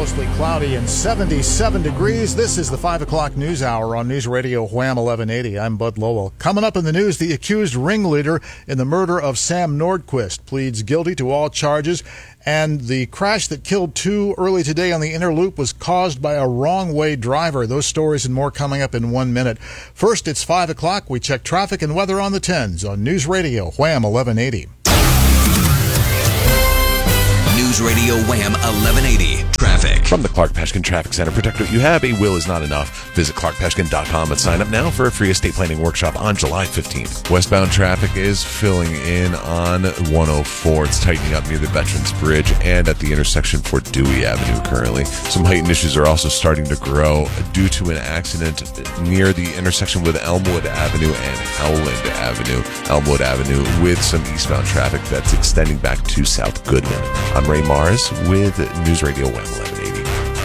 mostly cloudy and 77 degrees. This is the 5 o'clock news hour on News Radio Wham 1180. I'm Bud Lowell. Coming up in the news, the accused ringleader in the murder of Sam Nordquist pleads guilty to all charges, and the crash that killed two early today on the inner loop was caused by a wrong-way driver. Those stories and more coming up in 1 minute. First, it's 5 o'clock. We check traffic and weather on the 10s on News Radio Wham 1180. News Radio Wham 1180. Traffic. From the Clark Peshkin Traffic Center, protect what you have. A will is not enough. Visit clarkpeshkin.com and sign up now for a free estate planning workshop on July 15th. Westbound traffic is filling in on 104. It's tightening up near the Veterans Bridge and at the intersection for Dewey Avenue currently. Some heightened issues are also starting to grow due to an accident near the intersection with Elmwood Avenue and Howland Avenue. Elmwood Avenue with some eastbound traffic that's extending back to South Goodman. I'm Ray Mars with News Radio Wham 1180.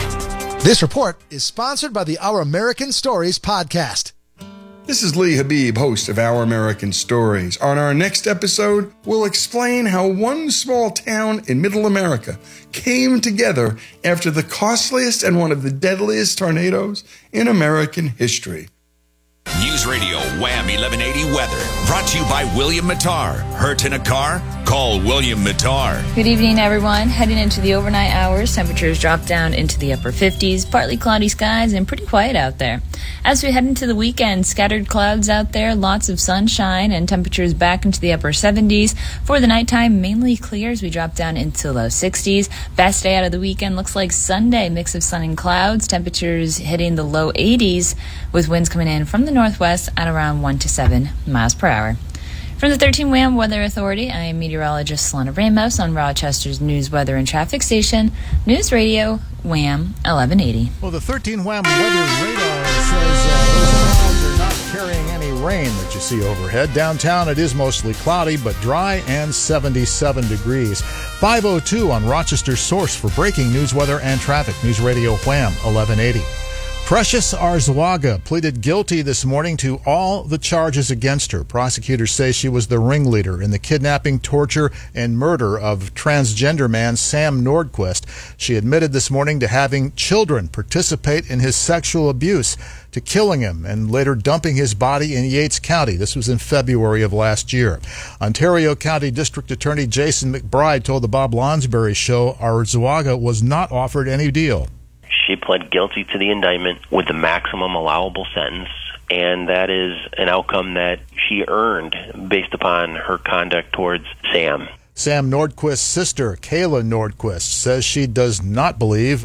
This report is sponsored by the Our American Stories podcast. This is Lee Habib, host of Our American Stories. On our next episode, we'll explain how one small town in Middle America came together after the costliest and one of the deadliest tornadoes in American history. News Radio Wham 1180 weather. Brought to you by William Mattar. Hurt in a car? Call William Mattar. Good evening, everyone. Heading into the overnight hours, temperatures drop down into the upper 50s, partly cloudy skies, and pretty quiet out there. As we head into the weekend, scattered clouds out there, lots of sunshine, and temperatures back into the upper 70s. For the nighttime, mainly clear as we drop down into low 60s. Best day out of the weekend looks like Sunday, mix of sun and clouds, temperatures hitting the low 80s, with winds coming in from the northwest at around 1 to 7 miles per hour. From the 13 Wham Weather Authority, I am meteorologist Solana Ramos on Rochester's news, weather, and traffic station, News Radio Wham 1180. Well, the 13 Wham Weather Radar says those clouds are not carrying any rain that you see overhead. Downtown, it is mostly cloudy, but dry and 77 degrees. 5:02 on Rochester's source for breaking news, weather, and traffic, News Radio Wham 1180. Precious Arzuaga pleaded guilty this morning to all the charges against her. Prosecutors say she was the ringleader in the kidnapping, torture, and murder of transgender man Sam Nordquist. She admitted this morning to having children participate in his sexual abuse, to killing him and later dumping his body in Yates County. This was in February of last year. Ontario County District Attorney Jason McBride told the Bob Lonsberry Show Arzuaga was not offered any deal. She pled guilty to the indictment with the maximum allowable sentence, and that is an outcome that she earned based upon her conduct towards Sam. Sam Nordquist's sister, Kayla Nordquist, says she does not believe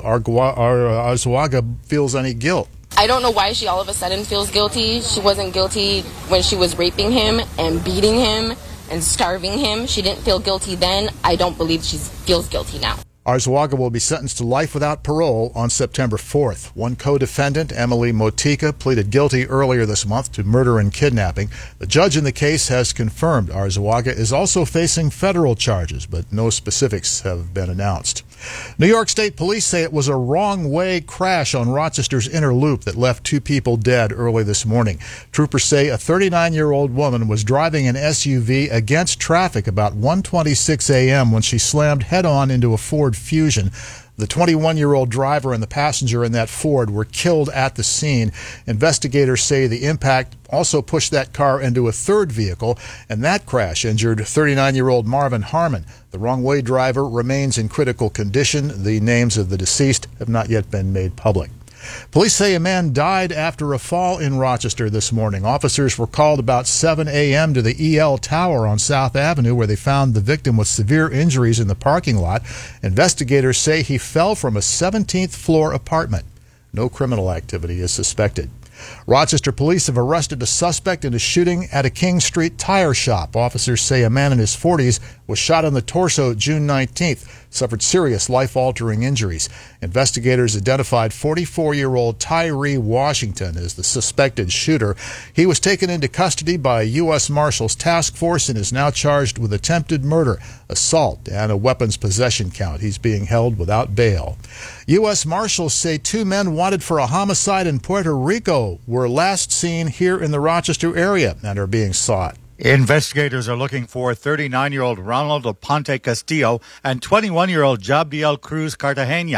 Arzuaga feels any guilt. I don't know why she all of a sudden feels guilty. She wasn't guilty when she was raping him and beating him and starving him. She didn't feel guilty then. I don't believe she feels guilty now. Arzuaga will be sentenced to life without parole on September 4th. One co-defendant, Emily Motika, pleaded guilty earlier this month to murder and kidnapping. The judge in the case has confirmed Arzuaga is also facing federal charges, but no specifics have been announced. New York State Police say it was a wrong-way crash on Rochester's inner loop that left two people dead early this morning. Troopers say a 39-year-old woman was driving an SUV against traffic about 1:26 a.m. when she slammed head-on into a Ford Fusion. The 21-year-old driver and the passenger in that Ford were killed at the scene. Investigators say the impact also pushed that car into a third vehicle, and that crash injured 39-year-old Marvin Harmon. The wrong-way driver remains in critical condition. The names of the deceased have not yet been made public. Police say a man died after a fall in Rochester this morning. Officers were called about 7 a.m. to the EL Tower on South Avenue, where they found the victim with severe injuries in the parking lot. Investigators say he fell from a 17th floor apartment. No criminal activity is suspected. Rochester police have arrested a suspect in a shooting at a King Street tire shop. Officers say a man in his 40s was shot in the torso June 19th, suffered serious life-altering injuries. Investigators identified 44-year-old Tyree Washington as the suspected shooter. He was taken into custody by a U.S. Marshals task force and is now charged with attempted murder, assault, and a weapons possession count. He's being held without bail. U.S. Marshals say two men wanted for a homicide in Puerto Rico were last seen here in the Rochester area and are being sought. Investigators are looking for 39-year-old Ronald Aponte Castillo and 21-year-old Jabdiel Cruz Cartagena.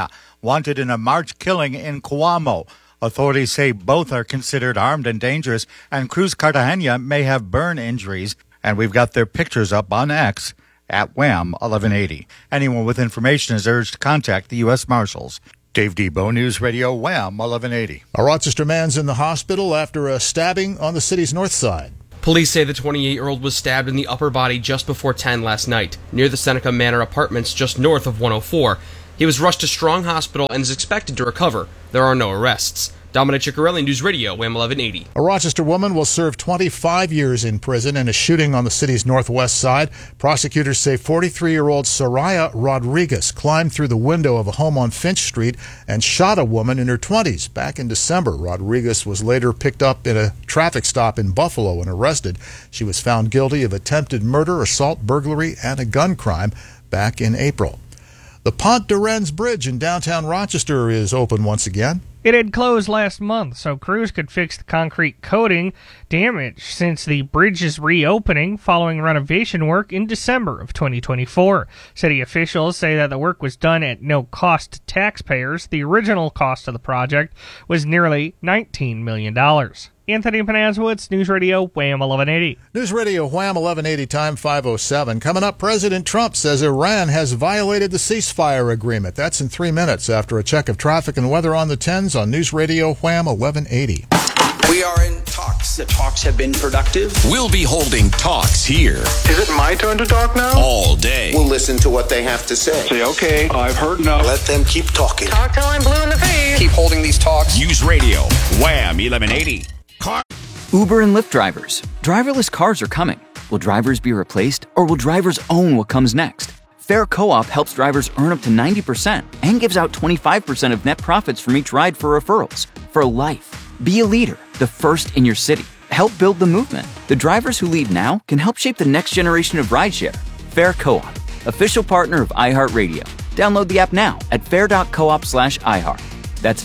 wanted in a March killing in Coamo. Authorities say both are considered armed and dangerous, and Cruz Cartagena may have burn injuries. And we've got their pictures up on X at Wham 1180. Anyone with information is urged to contact the U.S. Marshals. Dave Debo, News Radio, Wham 1180. A Rochester man's in the hospital after a stabbing on the city's north side. Police say the 28-year-old was stabbed in the upper body just before 10 last night, near the Seneca Manor apartments just north of 104. He was rushed to Strong Hospital and is expected to recover. There are no arrests. Dominic Ciccarelli, News Radio, WHAM 1180. A Rochester woman will serve 25 years in prison in a shooting on the city's northwest side. Prosecutors say 43-year-old Soraya Rodriguez climbed through the window of a home on Finch Street and shot a woman in her 20s. Back in December, Rodriguez was later picked up in a traffic stop in Buffalo and arrested. She was found guilty of attempted murder, assault, burglary, and a gun crime back in April. The Pont de Rennes Bridge in downtown Rochester is open once again. It had closed last month, so crews could fix the concrete coating damaged since the bridge is reopening following renovation work in December of 2024. City officials say that the work was done at no cost to taxpayers. The original cost of the project was nearly $19 million. Anthony Panazowitz, News Radio, Wham 1180. News Radio, Wham 1180, time 5:07. Coming up, President Trump says Iran has violated the ceasefire agreement. That's in 3 minutes after a check of traffic and weather on the 10s on News Radio, Wham 1180. We are in talks. The talks have been productive. We'll be holding talks here. Is it my turn to talk now? All day. We'll listen to what they have to say. Say, okay, I've heard enough. Let them keep talking. Talk till I'm blue in the face. Keep holding these talks. News Radio, Wham 1180. Uber and Lyft drivers. Driverless cars are coming. Will drivers be replaced, or will drivers own what comes next? Fair Co-op helps drivers earn up to 90% and gives out 25% of net profits from each ride for referrals. For life. Be a leader, the first in your city. Help build the movement. The drivers who lead now can help shape the next generation of rideshare. Fair Co-op, official partner of iHeartRadio. Download the app now at fair.coop/iHeart. That's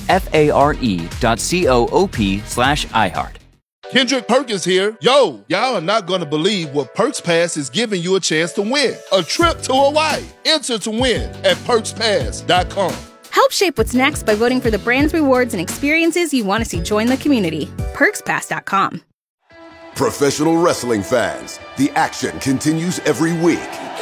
FARE.coop/iHeart. Kendrick Perkins here. Yo, y'all are not going to believe what Perks Pass is giving you a chance to win. A trip to Hawaii. Enter to win at PerksPass.com. Help shape what's next by voting for the brands, rewards, and experiences you want to see join the community. PerksPass.com. Professional wrestling fans, the action continues every week.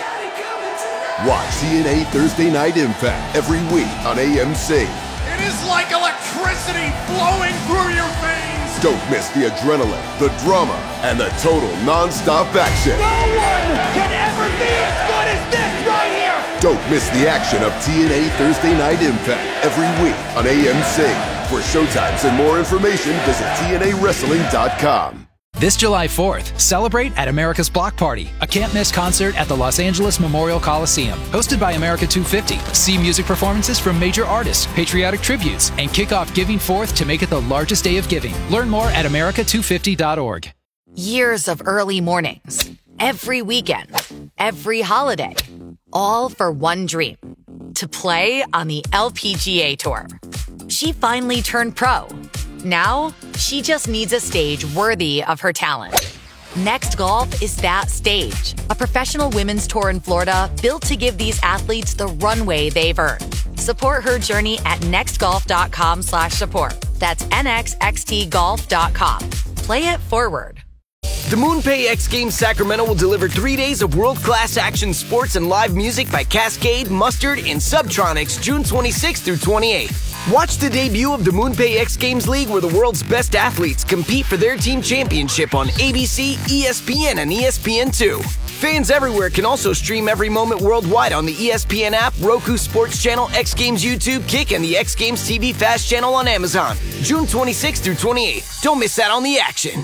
Watch TNA Thursday Night Impact every week on AMC. It is like electricity flowing through your veins. Don't miss the adrenaline, the drama, and the total non-stop action. No one can ever be as good as this right here. Don't miss the action of TNA Thursday Night Impact every week on AMC. For showtimes and more information, visit TNAWrestling.com. This July 4th, celebrate at America's Block Party, a can't-miss concert at the Los Angeles Memorial Coliseum. Hosted by America 250. See music performances from major artists, patriotic tributes, and kick off Giving Forth to make it the largest day of giving. Learn more at America250.org. Years of early mornings, every weekend, every holiday, all for one dream, to play on the LPGA Tour. She finally turned pro. Now, she just needs a stage worthy of her talent. Next Golf is that stage. A professional women's tour in Florida built to give these athletes the runway they've earned. Support her journey at nextgolf.com/support. That's nxxtgolf.com. Play it forward. The MoonPay X Games Sacramento will deliver 3 days of world-class action sports and live music by Cascade, Mustard, and Subtronics June 26th through 28th. Watch the debut of the MoonPay X Games League, where the world's best athletes compete for their team championship on ABC, ESPN, and ESPN2. Fans everywhere can also stream every moment worldwide on the ESPN app, Roku Sports Channel, X Games YouTube, Kick, and the X Games TV Fast channel on Amazon. June 26th through 28th. Don't miss out on the action.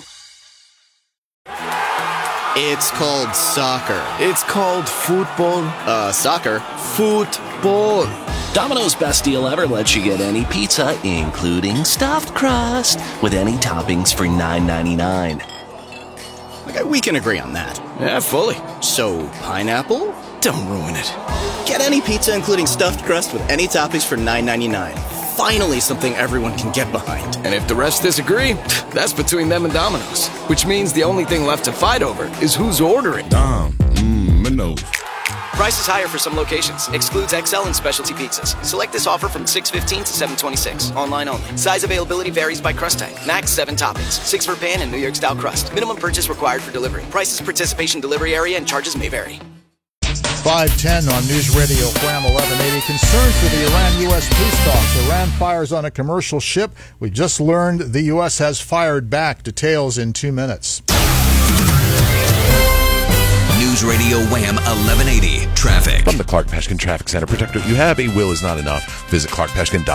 It's called soccer. It's called football. Soccer. Football. Domino's best deal ever lets you get any pizza, including stuffed crust, with any toppings for $9.99. Okay, we can agree on that. Yeah, fully. So, pineapple? Don't ruin it. Get any pizza, including stuffed crust, with any toppings for $9.99. Finally, something everyone can get behind. And if the rest disagree, that's between them and Domino's. Which means the only thing left to fight over is who's ordering. Domino's. Prices higher for some locations. Excludes XL and specialty pizzas. Select this offer from 6/15 to 7/26. Online only. Size availability varies by crust type. Max 7 toppings. 6 for pan and New York style crust. Minimum purchase required for delivery. Prices, participation, delivery area, and charges may vary. 510 on News Radio Wham 1180. Concerns for the Iran-U.S. peace talks. Iran fires on a commercial ship. We just learned the U.S. has fired back. Details in 2 minutes. News Radio Wham 1180 Traffic. From the Clark Peshkin Traffic Center, Protector, you have a will is not enough. Visit clarkpeshkin.com.